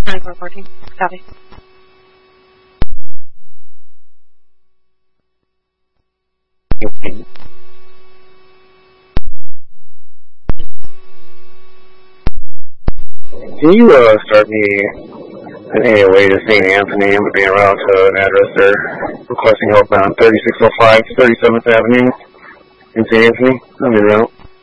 9414. Copy. Can you start me an AOA to St. Anthony? I'm being around to an address there, requesting help on 3605 37th Avenue in St. Anthony. I'm in route.